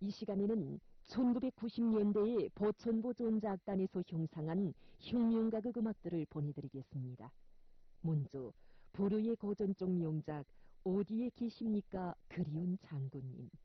이 시간에는 1990년대의 보천보 존작단에서 형상한 혁명가극 음악들을 보내드리겠습니다. 먼저 불후의 고전적 명작 어디에 계십니까 그리운 장군님.